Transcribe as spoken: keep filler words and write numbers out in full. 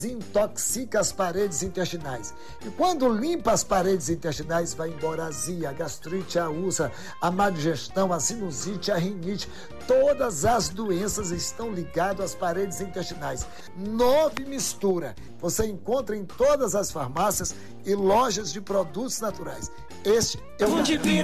desintoxica as paredes intestinais. E quando limpa as paredes intestinais, vai embora a azia, a gastrite, a úlcera, a má digestão, a sinusite, a rinite. Todas as doenças estão ligadas às paredes intestinais. Nove Mistura. Você encontra em todas as farmácias e lojas de produtos naturais. Este é o